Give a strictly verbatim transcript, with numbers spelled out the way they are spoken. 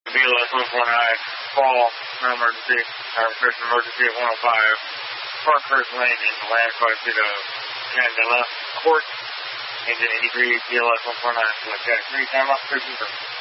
B L S one four nine, call no emergency, or first emergency at one oh five, Parkhurst Landing, land five feet of Candela Court, engine eighty-three, B L S one four nine, select three, time up, three,